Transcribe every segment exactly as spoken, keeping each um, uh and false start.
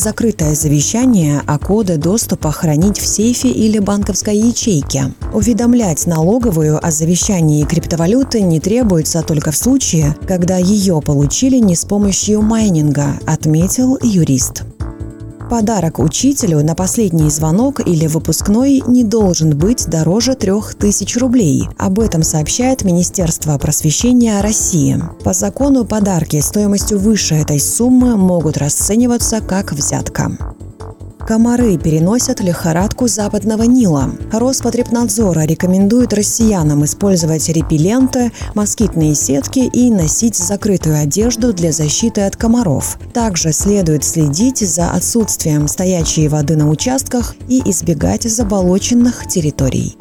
закрытое завещание, а коды доступа хранить в сейфе или банковской ячейке. Уведомлять налоговую о завещании криптовалюты не требуется только в случае, когда ее получили не с помощью майнинга, отметил юрист. Подарок учителю на последний звонок или выпускной не должен быть дороже трех тысяч рублей. Об этом сообщает Министерство просвещения России. По закону подарки стоимостью выше этой суммы могут расцениваться как взятка. Комары переносят лихорадку Западного Нила. Роспотребнадзор рекомендует россиянам использовать репелленты, москитные сетки и носить закрытую одежду для защиты от комаров. Также следует следить за отсутствием стоячей воды на участках и избегать заболоченных территорий.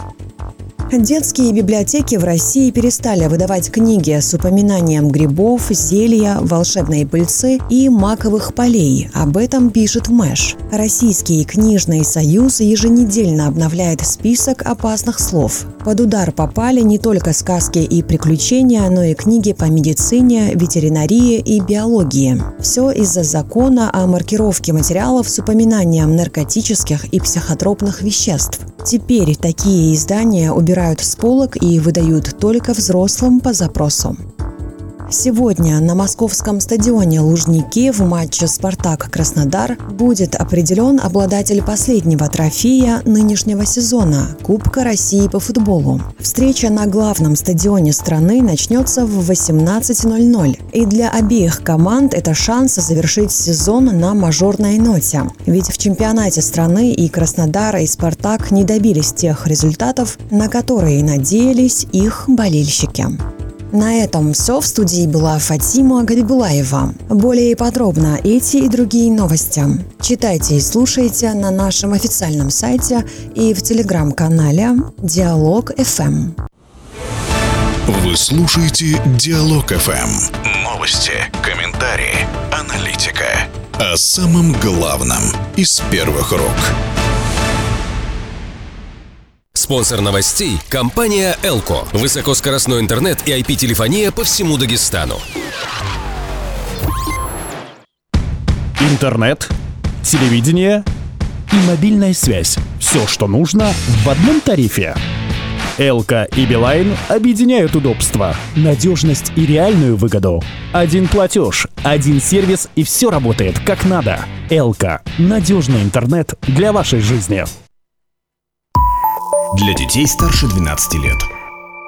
Детские библиотеки в России перестали выдавать книги с упоминанием грибов, зелья, волшебной пыльцы и маковых полей. Об этом пишет Мэш. Российский книжный союз еженедельно обновляет список опасных слов. Под удар попали не только сказки и приключения, но и книги по медицине, ветеринарии и биологии. Все из-за закона о маркировке материалов с упоминанием наркотических и психотропных веществ. Теперь такие издания убирают с полок и выдают только взрослым по запросу. Сегодня на московском стадионе Лужники в матче «Спартак-Краснодар» будет определен обладатель последнего трофея нынешнего сезона – Кубка России по футболу. Встреча на главном стадионе страны начнется в восемнадцать ноль ноль. И для обеих команд это шанс завершить сезон на мажорной ноте. Ведь в чемпионате страны и Краснодар, и «Спартак» не добились тех результатов, на которые надеялись их болельщики. На этом все. В студии была Фатима Габибулаева. Более подробно эти и другие новости читайте и слушайте на нашем официальном сайте и в телеграм-канале Диалог эф эм. Вы слушаете Диалог эф эм. Новости, комментарии, аналитика. О самом главном из первых рук. Спонсор новостей – компания Элко. Высокоскоростной интернет и ай пи-телефония по всему Дагестану. Интернет, телевидение и мобильная связь. Все, что нужно в одном тарифе. Элко и Билайн объединяют удобства, надежность и реальную выгоду. Один платеж, один сервис и все работает как надо. Элко – надежный интернет для вашей жизни. Для детей старше двенадцати лет.